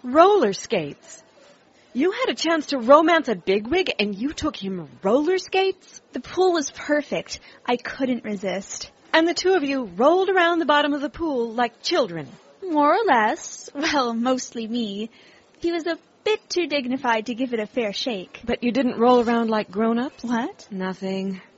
Roller skates. You had a chance to romance a bigwig, and you took him roller skates? The pool was perfect. I couldn't resist. And the two of you rolled around the bottom of the pool like children? More or less. Well, mostly me. He was a bit too dignified to give it a fair shake. But you didn't roll around like grown-ups? What? Nothing.